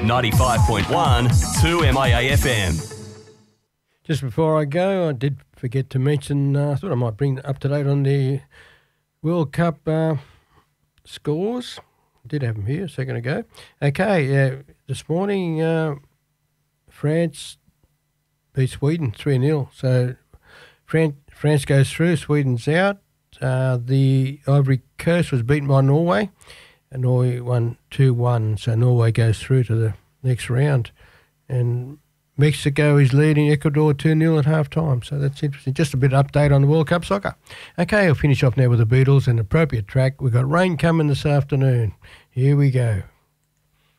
95.1 2MIA FM. Just before I go, I did forget to mention, I thought I might bring up to date on the World Cup scores. I did have them here a second ago. Okay, this morning France beat Sweden 3-0. So France goes through, Sweden's out. The Ivory Coast was beaten by Norway, and Norway won 2-1. So Norway goes through to the next round. And Mexico is leading Ecuador 2-0 at half-time. So that's interesting. Just a bit of update on the World Cup soccer. Okay, I'll finish off now with the Beatles and appropriate track. We've got rain coming this afternoon. Here we go.